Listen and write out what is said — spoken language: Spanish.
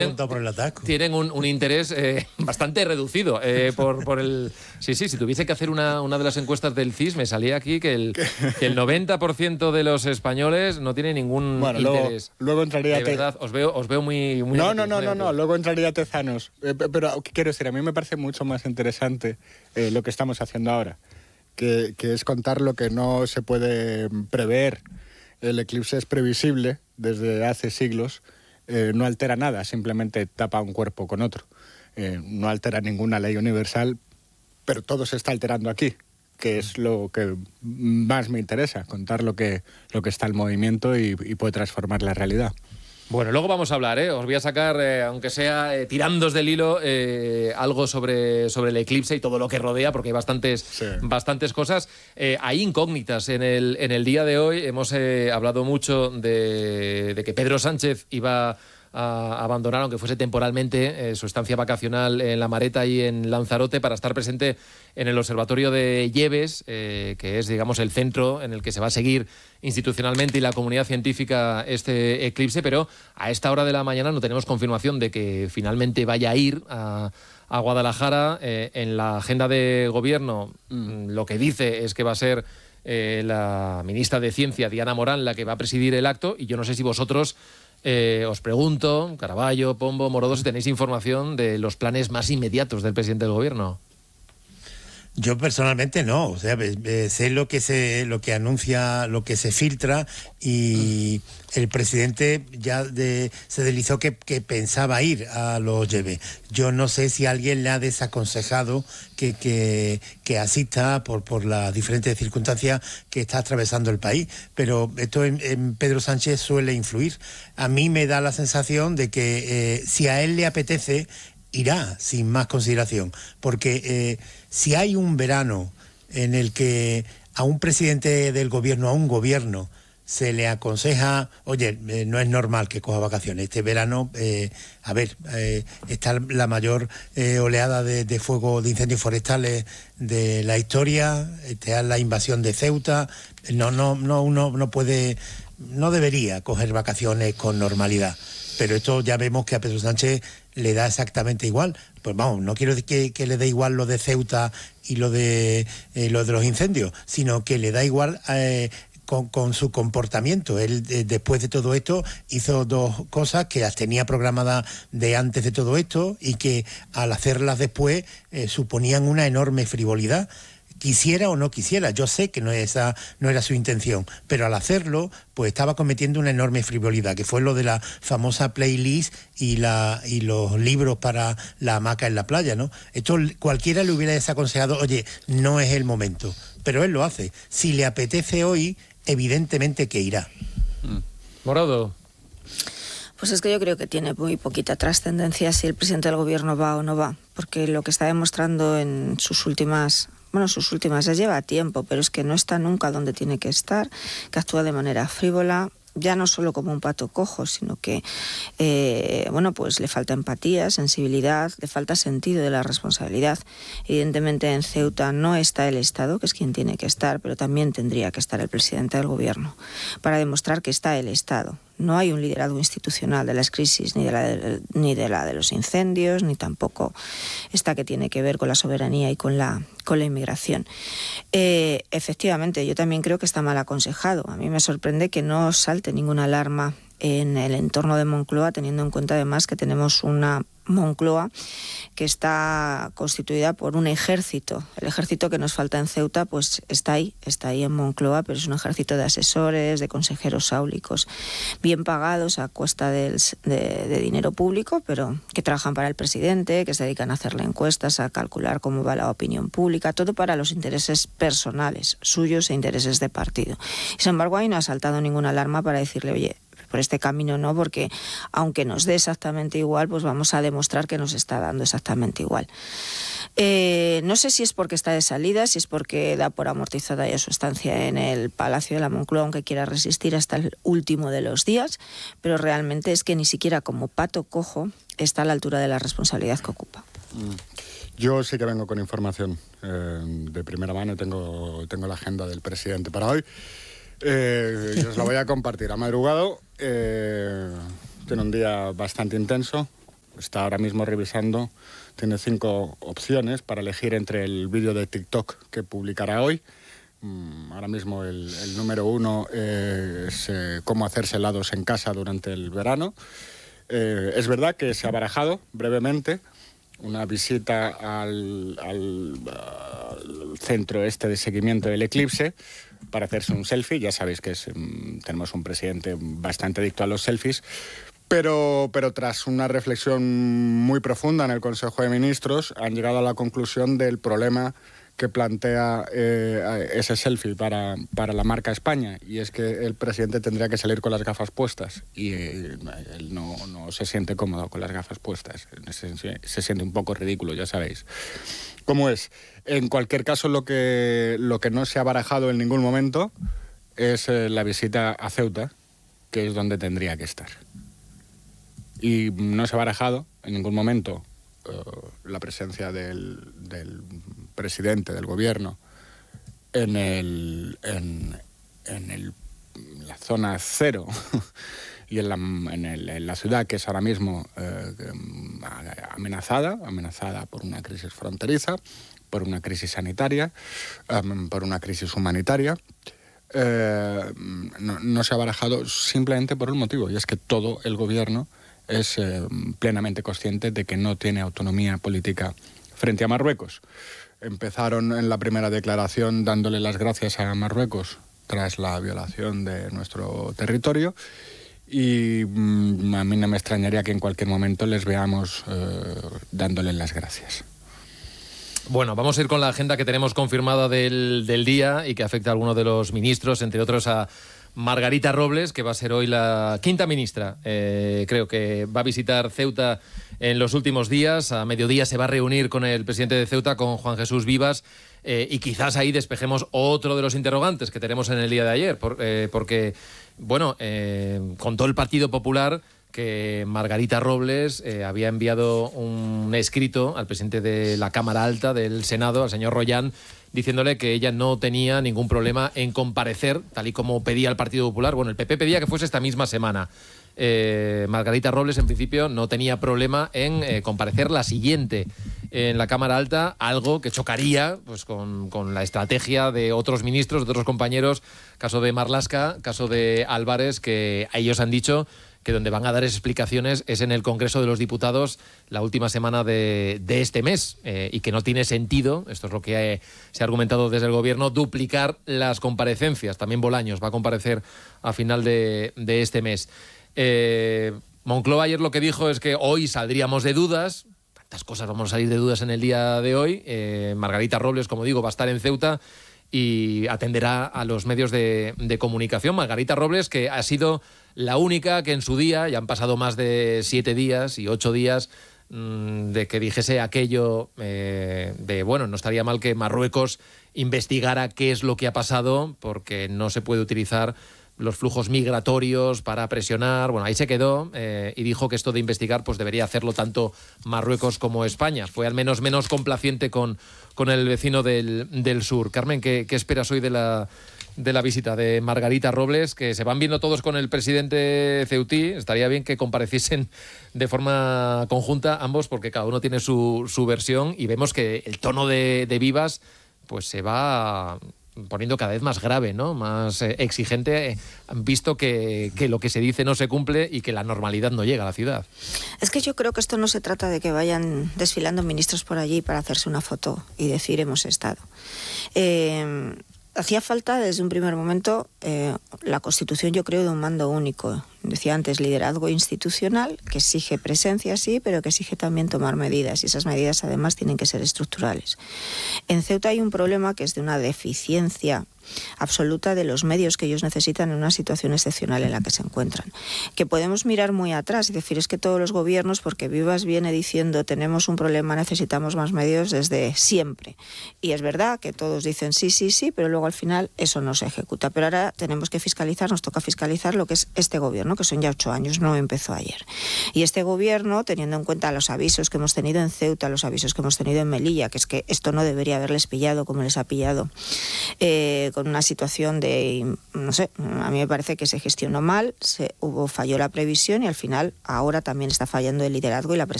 por el atasco. Tienen un interés bastante reducido por el... Sí, si tuviese que hacer una de las encuestas del CIS, me salía aquí que el 90% de los españoles no tiene ningún interés. Luego entraría... De verdad, os veo muy No, luego entraría Tezanos. Pero quiero decir, a mí me parece mucho más interesante lo que estamos haciendo ahora, que es contar lo que no se puede prever. El eclipse es previsible desde hace siglos. No altera nada, simplemente tapa un cuerpo con otro. No altera ninguna ley universal, pero todo se está alterando aquí, que es lo que más me interesa, contar lo que está en movimiento y puede transformar la realidad. Bueno, luego vamos a hablar, os voy a sacar, aunque sea tirándos del hilo, algo sobre el eclipse y todo lo que rodea, porque hay bastantes cosas. Hay incógnitas en el día de hoy. Hemos hablado mucho de que Pedro Sánchez iba a abandonar, aunque fuese temporalmente, su estancia vacacional en La Mareta y en Lanzarote para estar presente en el Observatorio de Lleves, que es, digamos, el centro en el que se va a seguir institucionalmente y la comunidad científica este eclipse, pero a esta hora de la mañana no tenemos confirmación de que finalmente vaya a ir a Guadalajara. En la agenda de gobierno lo que dice es que va a ser la ministra de Ciencia, Diana Morán, la que va a presidir el acto, y yo no sé si vosotros... os pregunto, Caraballo, Pombo, Morodo, si tenéis información de los planes más inmediatos del presidente del gobierno. Yo personalmente no, o sea, sé lo que anuncia, lo que se filtra, y el presidente ya se deslizó que pensaba ir a los Lleves. Yo no sé si alguien le ha desaconsejado que asista por las diferentes circunstancias que está atravesando el país, pero esto en Pedro Sánchez suele influir. A mí me da la sensación de que si a él le apetece, irá sin más consideración, porque si hay un verano en el que a un presidente del gobierno, a un gobierno, se le aconseja, oye, no es normal que coja vacaciones. Este verano, está la mayor oleada de fuego, de incendios forestales de la historia, está la invasión de Ceuta. Uno no debería coger vacaciones con normalidad. Pero esto ya vemos que a Pedro Sánchez le da exactamente igual. Pues vamos, no quiero decir que le dé igual lo de Ceuta y lo de los incendios, sino que le da igual con su comportamiento. Él, después de todo esto, hizo dos cosas que las tenía programadas de antes de todo esto y que al hacerlas después suponían una enorme frivolidad. Quisiera o no quisiera, yo sé que no era su intención, pero al hacerlo, pues estaba cometiendo una enorme frivolidad, que fue lo de la famosa playlist y los libros para la hamaca en la playa, ¿no? Esto cualquiera le hubiera desaconsejado, oye, no es el momento, pero él lo hace. Si le apetece hoy, evidentemente que irá. Morado. Pues es que yo creo que tiene muy poquita trascendencia si el presidente del gobierno va o no va, porque lo que está demostrando en sus últimas ya lleva tiempo, pero es que no está nunca donde tiene que estar, que actúa de manera frívola, ya no solo como un pato cojo, sino que pues le falta empatía, sensibilidad, le falta sentido de la responsabilidad. Evidentemente en Ceuta no está el Estado, que es quien tiene que estar, pero también tendría que estar el presidente del gobierno para demostrar que está el Estado. No hay un liderazgo institucional de las crisis, ni de la de los incendios, ni tampoco esta que tiene que ver con la soberanía y con la inmigración. Efectivamente, yo también creo que está mal aconsejado. A mí me sorprende que no salte ninguna alarma en el entorno de Moncloa, teniendo en cuenta además que tenemos una Moncloa que está constituida por un ejército. El ejército que nos falta en Ceuta pues está ahí en Moncloa, pero es un ejército de asesores, de consejeros áulicos, bien pagados a cuesta de dinero público, pero que trabajan para el presidente, que se dedican a hacerle encuestas, a calcular cómo va la opinión pública, todo para los intereses personales suyos e intereses de partido. Y, sin embargo, ahí no ha saltado ninguna alarma para decirle, oye, por este camino no, porque aunque nos dé exactamente igual, pues vamos a demostrar que nos está dando exactamente igual. No sé si es porque está de salida, si es porque da por amortizada ya su estancia en el Palacio de la Moncloa, aunque quiera resistir hasta el último de los días, pero realmente es que ni siquiera como pato cojo está a la altura de la responsabilidad que ocupa. Yo sí que vengo con información de primera mano, tengo la agenda del presidente para hoy. Yo os la voy a compartir. Ha madrugado, tiene un día bastante intenso, está ahora mismo revisando, tiene 5 opciones para elegir entre el vídeo de TikTok que publicará hoy. Ahora mismo el número 1 es cómo hacerse helados en casa durante el verano. Es verdad que se ha barajado brevemente una visita al centro de seguimiento del eclipse para hacerse un selfie. Ya sabéis que tenemos un presidente bastante adicto a los selfies, pero tras una reflexión muy profunda en el Consejo de Ministros han llegado a la conclusión del problema que plantea ese selfie para la marca España, y es que el presidente tendría que salir con las gafas puestas y él no se siente cómodo con las gafas puestas, se siente un poco ridículo, ya sabéis cómo es. En cualquier caso, lo que no se ha barajado en ningún momento es la visita a Ceuta, que es donde tendría que estar, y no se ha barajado en ningún momento la presencia del presidente del gobierno en la zona cero y en la ciudad, que es ahora mismo amenazada por una crisis fronteriza, por una crisis sanitaria, por una crisis humanitaria. No se ha barajado simplemente por un motivo, y es que todo el gobierno es plenamente consciente de que no tiene autonomía política frente a Marruecos. Empezaron en la primera declaración dándole las gracias a Marruecos tras la violación de nuestro territorio, y a mí no me extrañaría que en cualquier momento les veamos dándole las gracias. Bueno, vamos a ir con la agenda que tenemos confirmada del día y que afecta a algunos de los ministros, entre otros a Margarita Robles, que va a ser hoy la 5ª ministra. Creo que va a visitar Ceuta en los últimos días. A mediodía se va a reunir con el presidente de Ceuta, con Juan Jesús Vivas, y quizás ahí despejemos otro de los interrogantes que tenemos en el día de ayer, porque, bueno, contó el Partido Popular que Margarita Robles había enviado un escrito al presidente de la Cámara Alta del Senado, al señor Royán, diciéndole que ella no tenía ningún problema en comparecer, tal y como pedía el Partido Popular. Bueno, el PP pedía que fuese esta misma semana. Margarita Robles, en principio, no tenía problema en comparecer la siguiente en la Cámara Alta, algo que chocaría pues con la estrategia de otros ministros, de otros compañeros, caso de Marlaska, caso de Álvarez, que a ellos han dicho que donde van a dar explicaciones es en el Congreso de los Diputados la última semana de este mes, y que no tiene sentido, esto es lo que se ha argumentado desde el Gobierno, duplicar las comparecencias. También Bolaños va a comparecer a final de este mes. Moncloa ayer lo que dijo es que hoy saldríamos de dudas. Tantas cosas vamos a salir de dudas en el día de hoy. Margarita Robles, como digo, va a estar en Ceuta y atenderá a los medios de comunicación. Margarita Robles, que ha sido la única que en su día, ya han pasado más de 7 días y 8 días de que dijese aquello de, bueno, no estaría mal que Marruecos investigara qué es lo que ha pasado, porque no se puede utilizar los flujos migratorios para presionar. Bueno, ahí se quedó y dijo que esto de investigar pues debería hacerlo tanto Marruecos como España. Fue al menos complaciente con el vecino del sur. Carmen, ¿qué esperas hoy de la visita de Margarita Robles? Que se van viendo todos con el presidente ceutí. Estaría bien que compareciesen de forma conjunta ambos, porque cada uno tiene su versión, y vemos que el tono de Vivas pues se va poniendo cada vez más grave, ¿no? Más exigente, visto que lo que se dice no se cumple y que la normalidad no llega a la ciudad. Es que yo creo que esto no se trata de que vayan desfilando ministros por allí para hacerse una foto y decir hemos estado. Hacía falta desde un primer momento la constitución, yo creo, de un mando único. Decía antes, liderazgo institucional, que exige presencia, sí, pero que exige también tomar medidas, y esas medidas además tienen que ser estructurales. En Ceuta hay un problema que es de una deficiencia absoluta de los medios que ellos necesitan en una situación excepcional en la que se encuentran. Que podemos mirar muy atrás y decir es que todos los gobiernos, porque Vivas viene diciendo tenemos un problema, necesitamos más medios desde siempre. Y es verdad que todos dicen sí, pero luego al final eso no se ejecuta. Pero ahora tenemos que fiscalizar, nos toca fiscalizar lo que es este gobierno, que son ya 8 años, no empezó ayer. Y este gobierno, teniendo en cuenta los avisos que hemos tenido en Ceuta, los avisos que hemos tenido en Melilla, que es que esto no debería haberles pillado como les ha pillado, con una situación de, no sé, a mí me parece que se gestionó mal, falló la previsión, y al final ahora también está fallando el liderazgo y la presencia